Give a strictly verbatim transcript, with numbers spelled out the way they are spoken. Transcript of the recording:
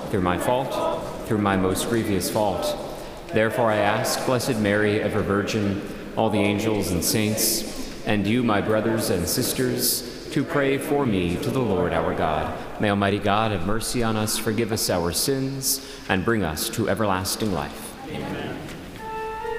through my fault, through my most grievous fault. Therefore I ask, Blessed Mary, ever Virgin, all the angels and saints, and you, my brothers and sisters, to pray for me to the Lord our God. May Almighty God have mercy on us, forgive us our sins, and bring us to everlasting life. Amen.